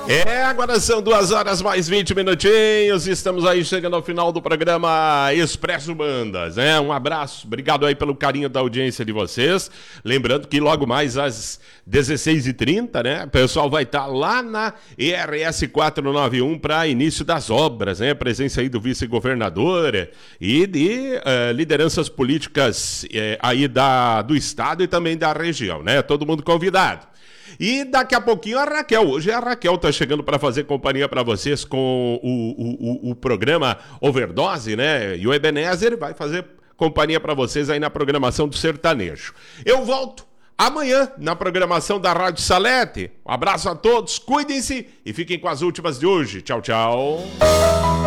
Agora são 2 horas mais 20 minutinhos. Estamos aí chegando ao final do programa Expresso Bandas, né? Um abraço, obrigado aí pelo carinho da audiência de vocês. Lembrando que logo mais às 16h30, né? O pessoal vai estar lá na ERS 491 para início das obras, né? Presença aí do vice-governador e de lideranças políticas aí do estado e também da região, né? Todo mundo convidado. E daqui a pouquinho a Raquel, hoje a Raquel tá chegando para fazer companhia para vocês com o programa Overdose, né? E o Ebenezer vai fazer companhia para vocês aí na programação do Sertanejo. Eu volto amanhã na programação da Rádio Salete. Um abraço a todos, cuidem-se e fiquem com as últimas de hoje. Tchau, tchau.